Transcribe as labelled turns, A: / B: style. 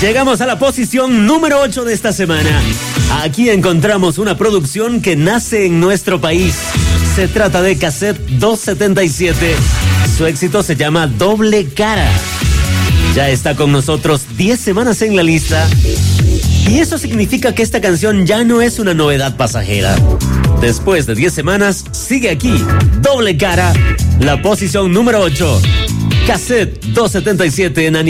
A: Llegamos a la posición número 8 de esta semana. Aquí encontramos una producción que nace en nuestro país. Se trata de Cassette 277. Su éxito se llama Doble Cara. Ya está con nosotros 10 semanas en la lista. Y eso significa que esta canción ya no es una novedad pasajera. Después de 10 semanas, sigue aquí, Doble Cara, la posición número 8. Cassette 277 en